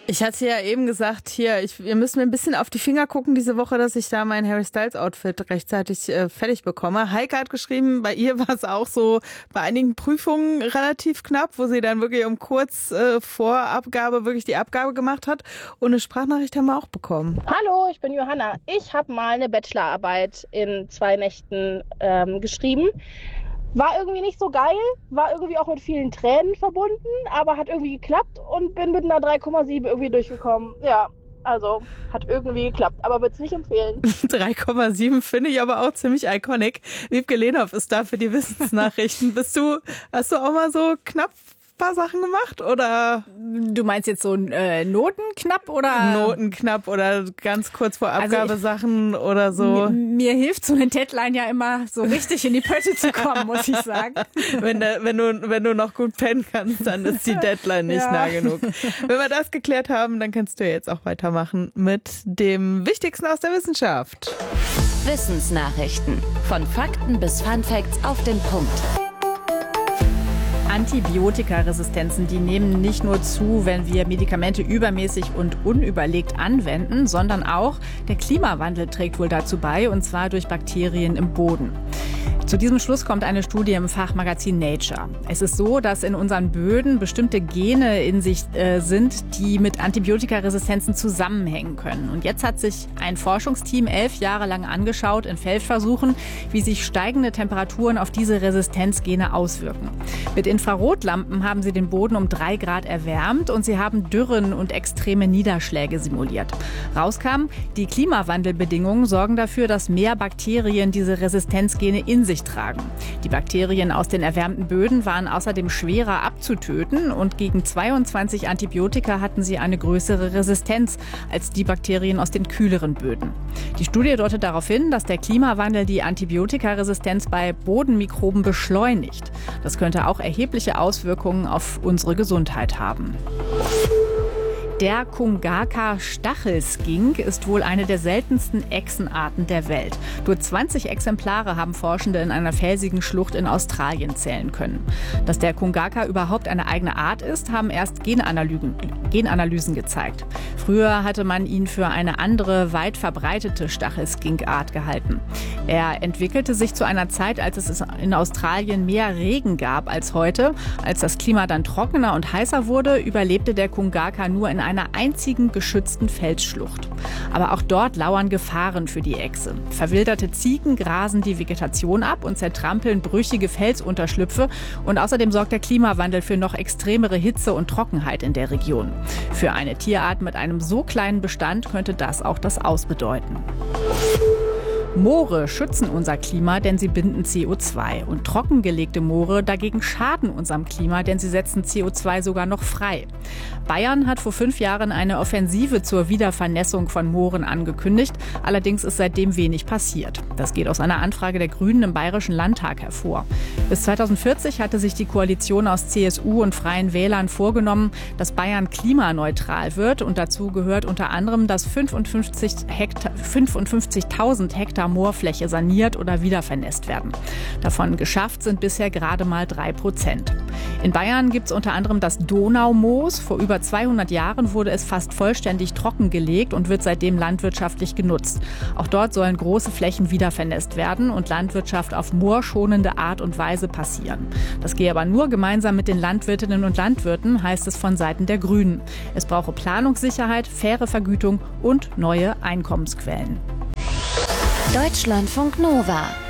Ich hatte ja eben gesagt, wir müssen mir ein bisschen auf die Finger gucken diese Woche, dass ich da mein Harry Styles Outfit rechtzeitig fertig bekomme. Heike hat geschrieben, bei ihr war es auch so bei einigen Prüfungen relativ knapp, wo sie dann wirklich um kurz vor Abgabe wirklich die Abgabe gemacht hat. Und eine Sprachnachricht haben wir auch bekommen. Hallo, ich bin Johanna. Ich habe mal eine Bachelorarbeit in 2 Nächten geschrieben. War irgendwie nicht so geil, war irgendwie auch mit vielen Tränen verbunden, aber hat irgendwie geklappt und bin mit einer 3,7 irgendwie durchgekommen. Ja, also hat irgendwie geklappt, aber würde es nicht empfehlen. 3,7 finde ich aber auch ziemlich iconic. Wiebke Lehnhoff ist da für die Wissensnachrichten. Hast du auch mal so knapp paar Sachen gemacht oder? Du meinst jetzt so Noten knapp oder? Noten knapp oder ganz kurz vor Abgabe Sachen oder so. Mir hilft so eine Deadline ja immer so richtig in die Pötte zu kommen, muss ich sagen. Wenn du noch gut pennen kannst, dann ist die Deadline nicht nah genug. Wenn wir das geklärt haben, dann kannst du jetzt auch weitermachen mit dem Wichtigsten aus der Wissenschaft. Wissensnachrichten. Von Fakten bis Funfacts auf den Punkt. Antibiotikaresistenzen, die nehmen nicht nur zu, wenn wir Medikamente übermäßig und unüberlegt anwenden, sondern auch der Klimawandel trägt wohl dazu bei, und zwar durch Bakterien im Boden. Zu diesem Schluss kommt eine Studie im Fachmagazin Nature. Es ist so, dass in unseren Böden bestimmte Gene in sich sind, die mit Antibiotikaresistenzen zusammenhängen können. Und jetzt hat sich ein Forschungsteam 11 Jahre lang angeschaut in Feldversuchen, wie sich steigende Temperaturen auf diese Resistenzgene auswirken. Mit Infrarotlampen haben sie den Boden um 3 Grad erwärmt und sie haben Dürren und extreme Niederschläge simuliert. Rauskam, die Klimawandelbedingungen sorgen dafür, dass mehr Bakterien diese Resistenzgene in sich tragen. Die Bakterien aus den erwärmten Böden waren außerdem schwerer abzutöten und gegen 22 Antibiotika hatten sie eine größere Resistenz als die Bakterien aus den kühleren Böden. Die Studie deutet darauf hin, dass der Klimawandel die Antibiotikaresistenz bei Bodenmikroben beschleunigt. Das könnte auch erhebliche Auswirkungen auf unsere Gesundheit haben. Der Kungaka-Stachelskink ist wohl eine der seltensten Echsenarten der Welt. Nur 20 Exemplare haben Forschende in einer felsigen Schlucht in Australien zählen können. Dass der Kungaka überhaupt eine eigene Art ist, haben erst Genanalysen gezeigt. Früher hatte man ihn für eine andere, weit verbreitete Stachelskink-Art gehalten. Er entwickelte sich zu einer Zeit, als es in Australien mehr Regen gab als heute. Als das Klima dann trockener und heißer wurde, überlebte der Kungaka nur in einer einzigen geschützten Felsschlucht. Aber auch dort lauern Gefahren für die Echse. Verwilderte Ziegen grasen die Vegetation ab und zertrampeln brüchige Felsunterschlüpfe. Und außerdem sorgt der Klimawandel für noch extremere Hitze und Trockenheit in der Region. Für eine Tierart mit einem so kleinen Bestand könnte das auch das Aus bedeuten. Moore schützen unser Klima, denn sie binden CO2. Und trockengelegte Moore dagegen schaden unserem Klima, denn sie setzen CO2 sogar noch frei. Bayern hat vor 5 Jahren eine Offensive zur Wiedervernässung von Mooren angekündigt. Allerdings ist seitdem wenig passiert. Das geht aus einer Anfrage der Grünen im Bayerischen Landtag hervor. Bis 2040 hatte sich die Koalition aus CSU und Freien Wählern vorgenommen, dass Bayern klimaneutral wird. Und dazu gehört unter anderem, dass 55.000 Hektar Moorfläche saniert oder wiedervernässt werden. Davon geschafft sind bisher gerade mal 3%. In Bayern gibt es unter anderem das Donaumoos. Vor über 200 Jahren wurde es fast vollständig trockengelegt und wird seitdem landwirtschaftlich genutzt. Auch dort sollen große Flächen wiedervernässt werden und Landwirtschaft auf moorschonende Art und Weise passieren. Das gehe aber nur gemeinsam mit den Landwirtinnen und Landwirten, heißt es von Seiten der Grünen. Es brauche Planungssicherheit, faire Vergütung und neue Einkommensquellen. Deutschlandfunk Nova